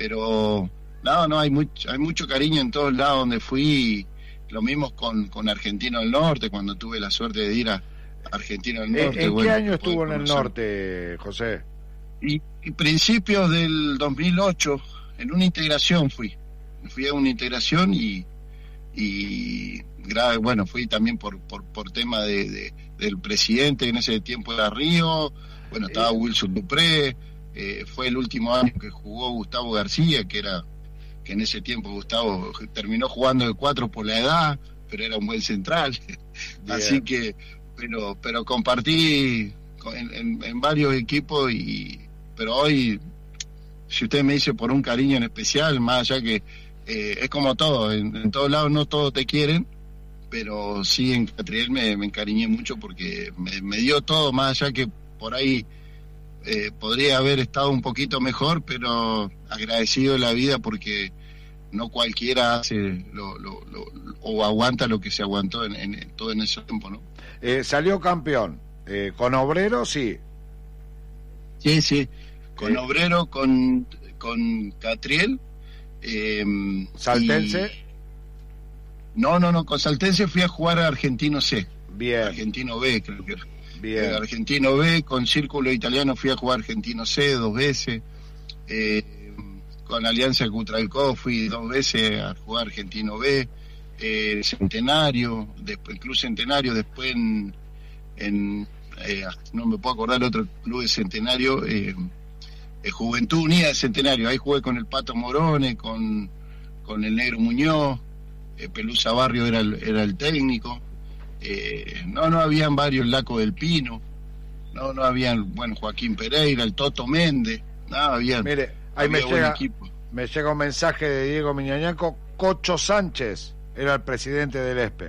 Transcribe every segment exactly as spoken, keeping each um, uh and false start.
pero no, no, hay mucho, hay mucho cariño en todos lados donde fui. Lo mismo con, con Argentino del Norte, cuando tuve la suerte de ir a Argentino del Norte. ¿En, en bueno, qué año estuvo en el conocer. norte, José? Y, y principios del dos mil ocho, en una integración fui. Fui a una integración y, y bueno, fui también por, por, por tema de, de, del presidente, en ese tiempo era Río, bueno, estaba Wilson Dupré, eh, fue el último año que jugó Gustavo García, que era que en ese tiempo Gustavo terminó jugando de cuatro por la edad, pero era un buen central. Así que, pero, pero compartí en, en, en varios equipos, y pero hoy, si usted me dice por un cariño en especial, más allá que eh, es como todo, en, en todos lados no todos te quieren, pero sí en Catriel me, me encariñé mucho porque me, me dio todo, más allá que por ahí eh, podría haber estado un poquito mejor, pero agradecido de la vida porque no cualquiera hace lo, lo, lo, o aguanta lo que se aguantó en, en, en todo en ese tiempo, ¿no? Eh, salió campeón, eh, con Obrero, sí. Sí, sí, con eh. Obrero, con, con Catriel. Eh, ¿Saltense? Y... No, no, no, con Saltense fui a jugar a Argentino C. Bien. Argentino B, creo que era. Bien. Eh, Argentino B, con Círculo Italiano fui a jugar Argentino C dos veces. Eh, con Alianza Cutralcó fui dos veces a jugar Argentino B, eh, Centenario, después el Club Centenario, después en, en eh, no me puedo acordar el otro club de Centenario, eh, eh, Juventud Unida de Centenario, ahí jugué con el Pato Morone, con, con el Negro Muñoz, eh, Pelusa Barrio era el, era el técnico, eh, no, no habían varios, Laco del Pino, no, no habían, bueno, Joaquín Pereira, el Toto Méndez, no, habían... Mire, ahí me llega, me llega un mensaje de Diego Miñañaco. Cocho Sánchez era el presidente del E S P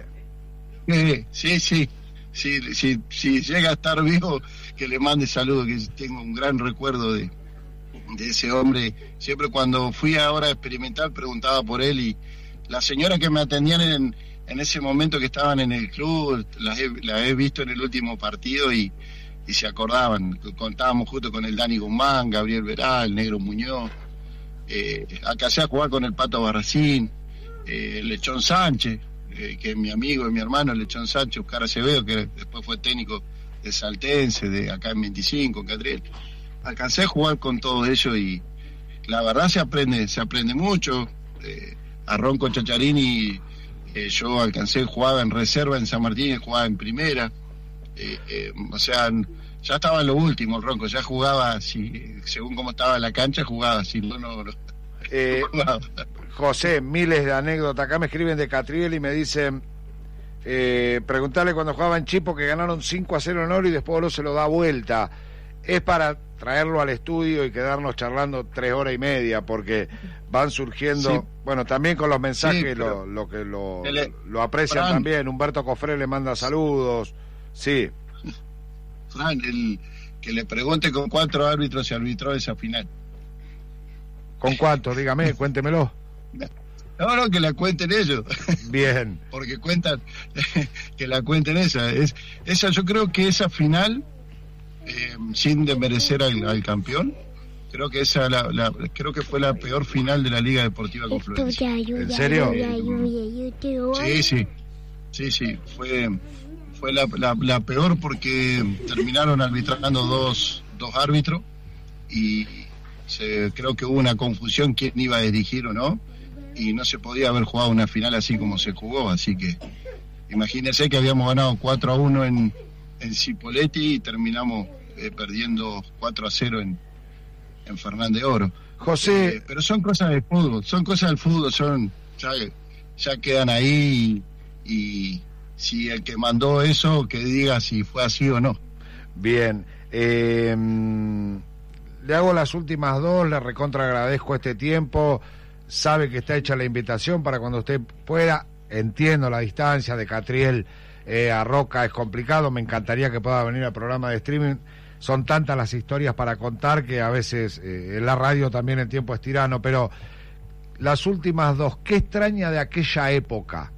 E. Sí, sí, sí, sí, sí, sí, llega a estar vivo, que le mande saludos, que tengo un gran recuerdo de, de ese hombre. Siempre cuando fui ahora a experimentar preguntaba por él, y las señoras que me atendían en, en ese momento que estaban en el club, las he, las he visto en el último partido y y se acordaban, contábamos justo con el Dani Guzmán, Gabriel Verá, el Negro Muñoz, eh, alcancé a jugar con el Pato Barracín, eh, el Lechón Sánchez, eh, que es mi amigo y mi hermano, el Lechón Sánchez, Oscar Acevedo, que después fue técnico de Saltense, de acá en veinticinco, en Catriel. Alcancé a jugar con todo eso y la verdad se aprende, se aprende mucho. Eh, a Ronco Chacharini, eh, yo alcancé, jugaba en reserva en San Martín y jugaba en primera. Eh, eh, o sea, ya estaba en lo último el Ronco, ya jugaba si, según cómo estaba la cancha, jugaba, si no, no, no, eh, no jugaba. José, miles de anécdotas, acá me escriben de Catriel y me dicen, eh, preguntarle cuando jugaba en Chipo que ganaron cinco a cero en Oro y después Oro se lo da vuelta, es para traerlo al estudio y quedarnos charlando tres horas y media, porque van surgiendo, sí. Bueno, también con los mensajes, sí, lo, lo que lo, el, lo aprecian Fran, también, Humberto Cofré le manda saludos. Sí. Fran, el, que le pregunte con cuatro árbitros se arbitró esa final. ¿Con cuántos? Dígame, cuéntemelo. No, no, que la cuenten ellos. Bien. Porque cuentan, que la cuenten esa. Es, esa yo creo que esa final, eh, sin desmerecer al, al campeón, creo que esa la, la, creo que fue la peor final de la Liga Deportiva Confluencia. ¿En serio? Sí, sí. Sí, sí, fue... Fue la, la, la peor porque terminaron arbitrando dos, dos árbitros y se, creo que hubo una confusión quién iba a dirigir o no, y no se podía haber jugado una final así como se jugó, así que imagínense que habíamos ganado cuatro a uno en, en Cipolletti y terminamos eh, perdiendo cuatro a cero en, en Fernández Oro. José... Eh, pero son cosas del fútbol, son cosas del fútbol, son ya, ya quedan ahí y... y si el que mandó eso, que diga si fue así o no. Bien, eh, le hago las últimas dos, le recontra agradezco este tiempo, sabe que está hecha la invitación para cuando usted pueda, entiendo la distancia de Catriel eh, a Roca es complicado, me encantaría que pueda venir al programa de streaming, son tantas las historias para contar que a veces eh, en la radio también el tiempo es tirano, pero las últimas dos, ¿qué extraña de aquella época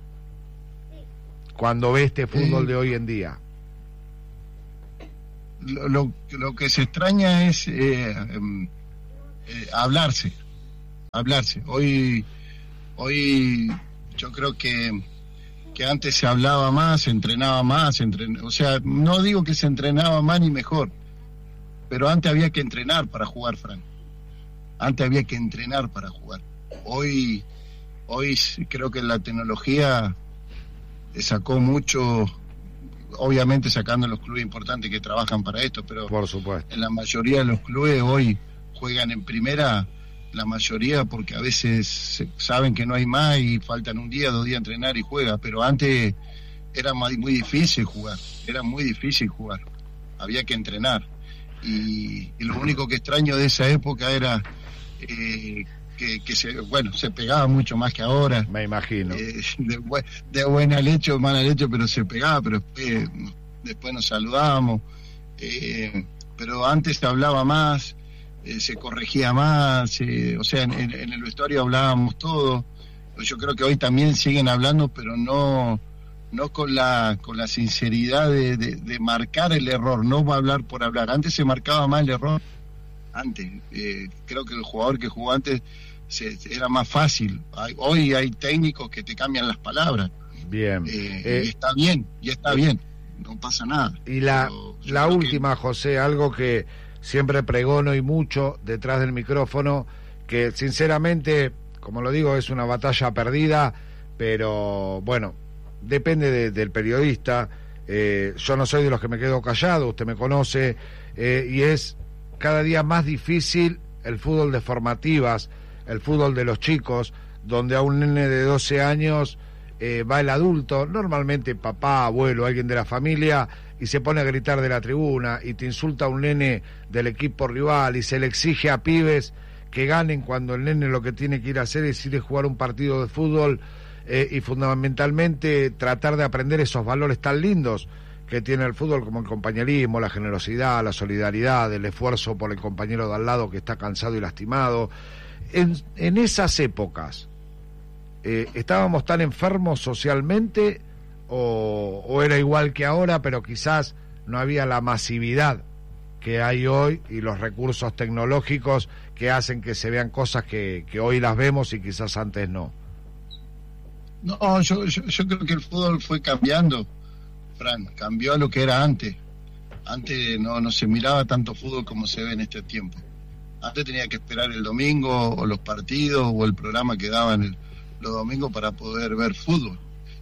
cuando ve este fútbol eh, de hoy en día? Lo, lo, lo que se extraña es eh, eh, hablarse, hablarse. Hoy, hoy yo creo que, que antes se hablaba más, se entrenaba más, se entren... o sea, no digo que se entrenaba más ni mejor, pero antes había que entrenar para jugar, Fran. Antes había que entrenar para jugar. Hoy, hoy creo que la tecnología sacó mucho, obviamente sacando los clubes importantes que trabajan para esto, pero por supuesto, en la mayoría de los clubes hoy juegan en primera, la mayoría porque a veces saben que no hay más y faltan un día, dos días a entrenar y juega, pero antes era muy, muy difícil jugar, era muy difícil jugar, había que entrenar. Y, y lo único que extraño de esa época era eh, que, que se, bueno, se pegaba mucho más que ahora. Me imagino. Eh, de, de buena leche o mala leche, pero se pegaba, pero después, después nos saludábamos. Eh, pero antes se hablaba más, eh, se corregía más, eh, o sea, en, en el vestuario hablábamos todo. Yo creo que hoy también siguen hablando, pero no... no con la con la sinceridad de, de, de marcar el error, no va a hablar por hablar. Antes se marcaba más el error, antes, eh, creo que el jugador que jugó antes se, era más fácil. Hay, hoy hay técnicos que te cambian las palabras. Bien. Eh, eh, y está bien, y está bien, no pasa nada. Y la, la última, que... José, algo que siempre pregono y mucho detrás del micrófono, que sinceramente, como lo digo, es una batalla perdida, pero bueno, depende de, del periodista. Eh, yo no soy de los que me quedo callado, usted me conoce, eh, y es cada día más difícil el fútbol de formativas, el fútbol de los chicos, donde a un nene de doce años eh, va el adulto, normalmente papá, abuelo, alguien de la familia, y se pone a gritar de la tribuna y te insulta a un nene del equipo rival y se le exige a pibes que ganen cuando el nene lo que tiene que ir a hacer es ir a jugar un partido de fútbol. Eh, y fundamentalmente tratar de aprender esos valores tan lindos que tiene el fútbol, como el compañerismo, la generosidad, la solidaridad, el esfuerzo por el compañero de al lado que está cansado y lastimado. En, en esas épocas, eh, ¿estábamos tan enfermos socialmente o, o era igual que ahora, pero quizás no había la masividad que hay hoy y los recursos tecnológicos que hacen que se vean cosas que, que hoy las vemos y quizás antes no? No, yo, yo, yo creo que el fútbol fue cambiando, Fran, cambió a lo que era antes. Antes no, no se miraba tanto fútbol como se ve en este tiempo. Antes tenía que esperar el domingo o los partidos o el programa que daban el, los domingos para poder ver fútbol.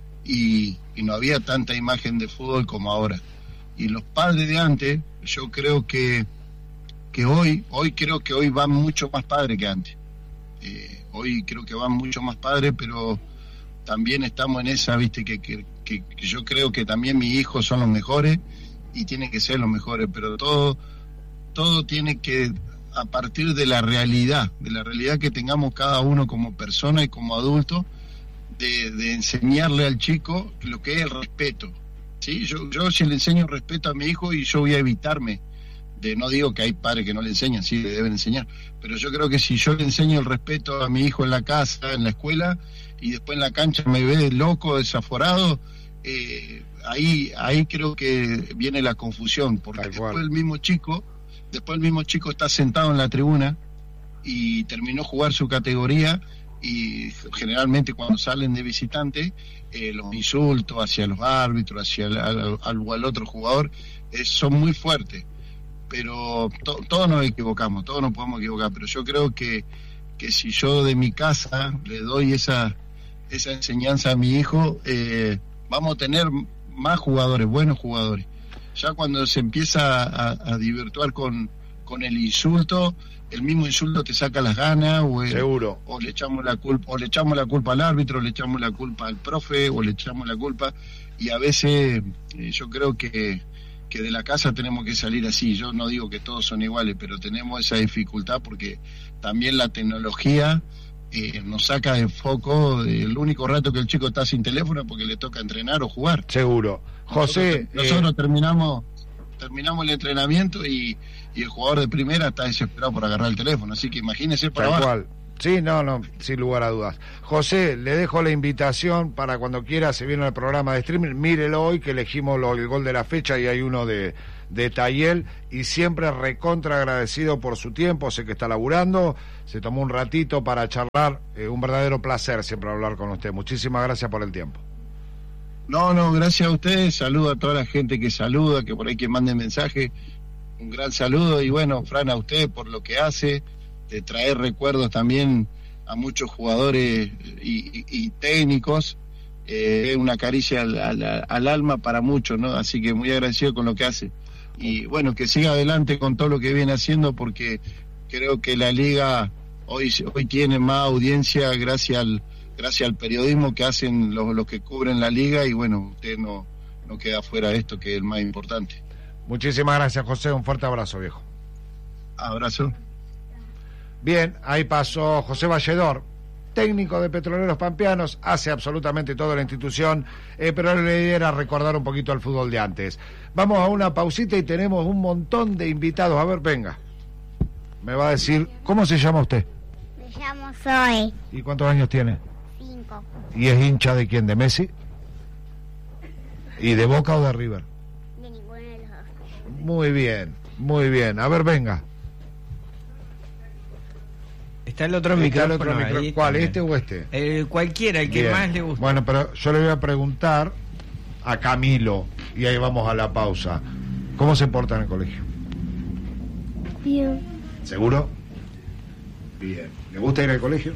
Y, y no había tanta imagen de fútbol como ahora. Y los padres de antes, yo creo que, que hoy, hoy creo que hoy van mucho más padres que antes. Eh, hoy creo que van mucho más padres, pero... también estamos en esa, viste, que, que, que, que yo creo que también mis hijos son los mejores y tienen que ser los mejores, pero todo, todo tiene que, a partir de la realidad, de la realidad que tengamos cada uno como persona y como adulto, de, de enseñarle al chico lo que es el respeto, ¿sí? Yo, yo si le enseño respeto a mi hijo y yo voy a evitarme, de, no digo que hay padres que no le enseñan, sí, le deben enseñar, pero yo creo que si yo le enseño el respeto a mi hijo en la casa, en la escuela, y después en la cancha me ve loco, desaforado, eh, ahí ahí creo que viene la confusión, porque Tal después cual. el mismo chico, después el mismo chico está sentado en la tribuna y terminó jugar su categoría y generalmente cuando salen de visitante eh, los insultos hacia los árbitros, hacia el, al, al, al otro jugador eh, son muy fuertes, pero to, todos nos equivocamos, todos nos podemos equivocar, pero yo creo que, que si yo de mi casa le doy esa esa enseñanza a mi hijo, eh, vamos a tener más jugadores, buenos jugadores. Ya cuando se empieza a, a divirtuar con, con el insulto, el mismo insulto te saca las ganas, o, el, Seguro. o le echamos la culpa, o le echamos la culpa al árbitro, o le echamos la culpa al profe, o le echamos la culpa, y a veces eh, yo creo que, que de la casa tenemos que salir así. Yo no digo que todos son iguales, pero tenemos esa dificultad porque también la tecnología Eh, nos saca de foco el único rato que el chico está sin teléfono porque le toca entrenar o jugar. Seguro. José, nosotros, nosotros eh... terminamos terminamos el entrenamiento y, y el jugador de primera está desesperado por agarrar el teléfono, así que imagínese para abajo. Cual. Sí, no, no, sin lugar a dudas. José, le dejo la invitación para cuando quiera, se viene el programa de streaming, mírelo hoy que elegimos lo, el gol de la fecha y hay uno de, de Tayel, y siempre recontra agradecido por su tiempo. Sé que está laburando, se tomó un ratito para charlar, eh, un verdadero placer siempre hablar con usted. Muchísimas gracias por el tiempo. No, no, gracias a ustedes, saludo a toda la gente que saluda, que por ahí que mande mensaje, un gran saludo, y bueno, Fran, a usted por lo que hace, de traer recuerdos también a muchos jugadores y, y, y técnicos, es eh, una caricia al, al, al alma para muchos, ¿no? Así que muy agradecido con lo que hace. Y bueno, que siga adelante con todo lo que viene haciendo, porque creo que la liga hoy, hoy tiene más audiencia gracias al gracias al periodismo que hacen los, los que cubren la liga, y bueno, usted no, no queda fuera de esto, que es el más importante. Muchísimas gracias, José, un fuerte abrazo, viejo. Abrazo. Bien, ahí pasó José Valledor, técnico de Petroleros Pampeanos, hace absolutamente toda la institución, eh, pero la idea era recordar un poquito al fútbol de antes. Vamos a una pausita y tenemos un montón de invitados. A ver, venga. Me va a decir, ¿cómo se llama usted? Me llamo Zoe. ¿Y cuántos años tiene? Cinco. ¿Y es hincha de quién? ¿De Messi? ¿Y de Boca o de River? De ninguno de los dos. Muy bien, muy bien. A ver, venga. Está el otro Está micrófono, el otro micro... ahí ¿Cuál, también. este o este? Eh, cualquiera, el que Bien. más le guste. Bueno, pero yo le voy a preguntar a Camilo, y ahí vamos a la pausa. ¿Cómo se porta en el colegio? Bien. ¿Seguro? Bien. ¿Le gusta ir al colegio?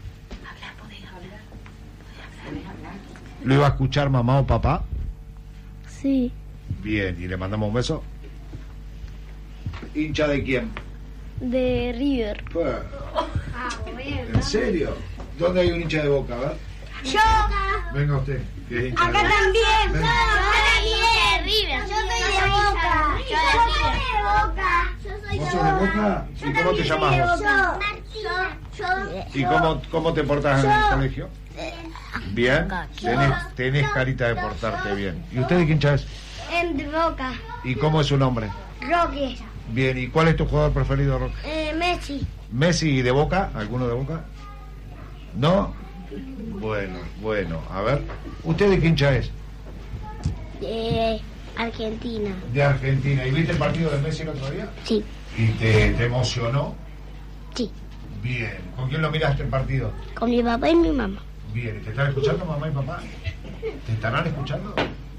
¿Lo iba a escuchar mamá o papá? Sí. Bien, y le mandamos un beso. ¿Hincha de quién? De River. Pues, ¿en serio? ¿Dónde hay un hincha de Boca, verdad? Yo. Venga usted. ¿Qué es hincha de Acá Boca? también. Ven. Yo de River. Yo soy de Boca. Yo soy de Boca. ¿Vos sos de Boca? ¿Y cómo te llamas vos? Yo. ¿Y cómo, cómo te portás en el colegio? Bien. Tenés, tenés carita de portarte bien. ¿Y usted de qué hincha es? En de Boca. ¿Y cómo es su nombre? Roque. Bien. ¿Y cuál es tu jugador preferido, Roque? Eh, Messi. ¿Messi de Boca? ¿Alguno de Boca? ¿No? Bueno, bueno. A ver. ¿Usted de qué hincha es? De Argentina. De Argentina. ¿Y viste el partido de Messi el otro día? Sí. ¿Y te, te emocionó? Sí. Bien. ¿Con quién lo miraste el partido? Con mi papá y mi mamá. Bien. ¿Y te están escuchando mamá y papá? ¿Te estarán escuchando?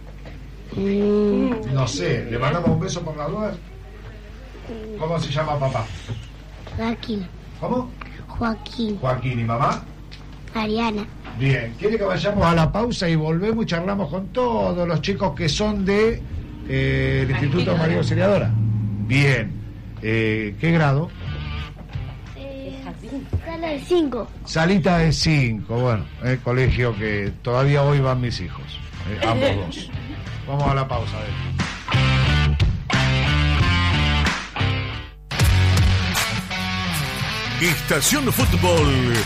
Mm. No sé. ¿Le mandamos un beso por las dudas? ¿Cómo se llama papá? Joaquín. ¿Cómo? Joaquín. Joaquín. ¿Y mamá? Ariana. Bien. ¿Quiere que vayamos a la pausa y volvemos y charlamos con todos los chicos que son de eh, el Instituto María Auxiliadora? Bien. Eh, ¿Qué grado? Eh, sala de cinco. Salita de cinco. Bueno, el colegio que todavía hoy van mis hijos. Eh, ambos dos. Vamos a la pausa. A ver. Estación Fútbol.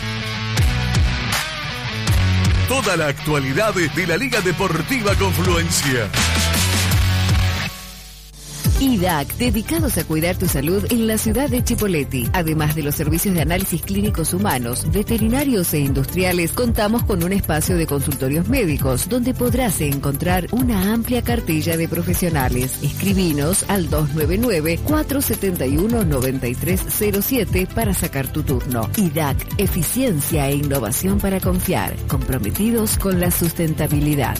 Toda la actualidad de la Liga Deportiva Confluencia. I D A C, dedicados a cuidar tu salud en la ciudad de Chipoleti. Además de los servicios de análisis clínicos humanos, veterinarios e industriales, contamos con un espacio de consultorios médicos, donde podrás encontrar una amplia cartilla de profesionales. Escribinos al dos nueve nueve, cuatro siete uno, nueve tres cero siete para sacar tu turno. I D A C, eficiencia e innovación para confiar, comprometidos con la sustentabilidad.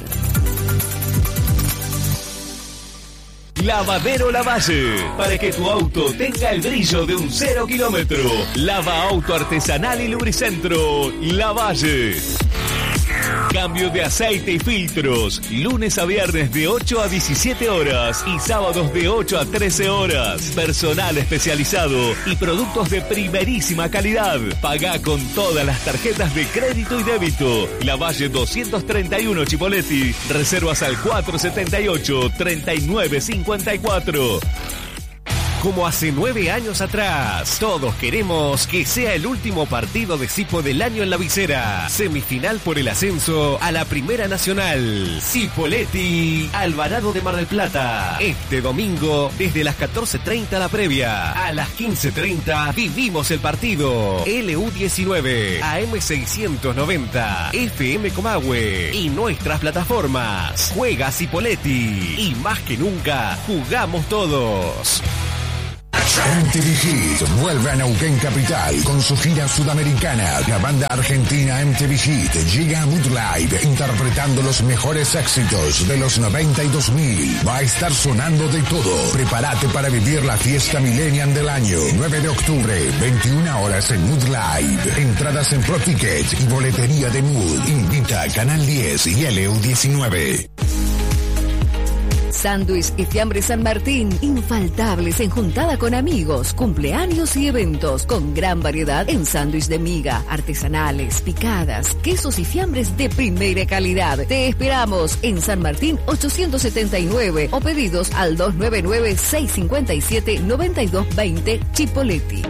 Lavadero Lavalle, para que tu auto tenga el brillo de un cero kilómetro. Lava auto artesanal y lubricentro Lavalle. Cambio de aceite y filtros, lunes a viernes de ocho a diecisiete horas y sábados de ocho a trece horas. Personal especializado y productos de primerísima calidad. Pagá con todas las tarjetas de crédito y débito. Lavalle doscientos treinta y uno Chipoleti. Reservas al cuatro siete ocho, tres nueve cinco cuatro. como hace nueve años atrás. Todos queremos que sea el último partido de Cipo del año en la visera. Semifinal por el ascenso a la Primera Nacional. Cipolletti, Alvarado de Mar del Plata. Este domingo, desde las catorce treinta la previa. A las quince treinta vivimos el partido. L U diecinueve, A M seiscientos noventa, F M Comahue y nuestras plataformas. Juega Cipolletti y más que nunca, jugamos todos. M T V Hit vuelve a Neuquén Capital con su gira sudamericana. La banda argentina M T V Hit llega a Mood Live interpretando los mejores éxitos de los noventa y dos mil. Va a estar sonando de todo. Prepárate para vivir la fiesta millennial del año. nueve de octubre, veintiuna horas en Mood Live. Entradas en ProTicket y boletería de Mood. Invita a Canal diez y L U diecinueve. Sándwich y Fiambre San Martín, infaltables en juntada con amigos, cumpleaños y eventos, con gran variedad en sándwich de miga, artesanales, picadas, quesos y fiambres de primera calidad. Te esperamos en San Martín ochocientos setenta y nueve o pedidos al dos nueve nueve, seis cinco siete, nueve dos dos cero Cipolletti.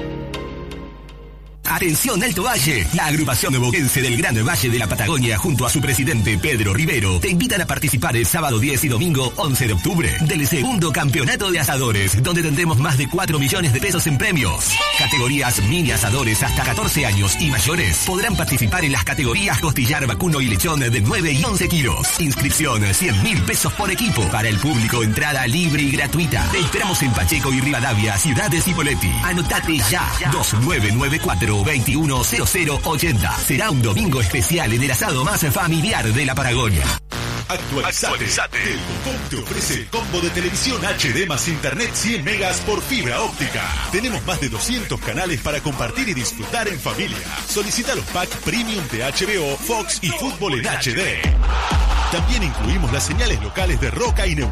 Atención Alto Valle, la agrupación boquense del Gran Valle de la Patagonia junto a su presidente Pedro Rivero te invitan a participar el sábado diez y domingo once de octubre del segundo campeonato de asadores, donde tendremos más de cuatro millones de pesos en premios. Categorías mini asadores hasta catorce años y mayores podrán participar en las categorías costillar, vacuno y lechón de nueve y once kilos. Inscripción cien mil pesos por equipo. Para el público, entrada libre y gratuita. Te esperamos en Pacheco y Rivadavia, ciudad de Cipolletti. Anotate ya, dos nueve nueve cuatro, veintiuno cero cero ochenta. Será un domingo especial en el asado más familiar de la Patagonia. Actualizate. Actualizate. Telecom te ofrece el combo de televisión H D más internet cien megas por fibra óptica. Tenemos más de doscientos canales para compartir y disfrutar en familia. Solicita los packs premium de H B O, Fox y Fútbol en H D. También incluimos las señales locales de Roca y Neuquén.